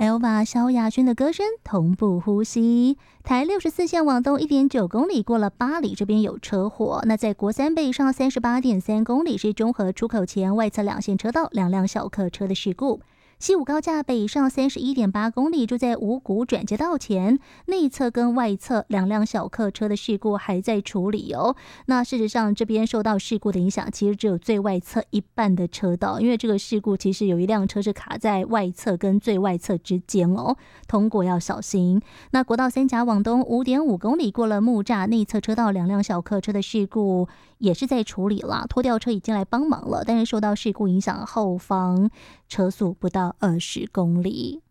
Elva 萧亚轩的歌声同步呼吸。台64线往东 1.9 公里过了八里，这边有车祸。那在国三北上 38.3 公里是中和出口前外侧两线车道两辆小客车的事故。西武高架北上 31.8 公里，就在五股转接道前，内侧跟外侧两辆小客车的事故还在处理哦。那事实上，这边受到事故的影响，其实只有最外侧一半的车道，因为这个事故其实有一辆车是卡在外侧跟最外侧之间哦，通过要小心。那国道三甲往东 5.5 公里过了木栅，内侧车道两辆小客车的事故也是在处理了，拖吊车已经来帮忙了，但是受到事故影响，后方车速不到20公里。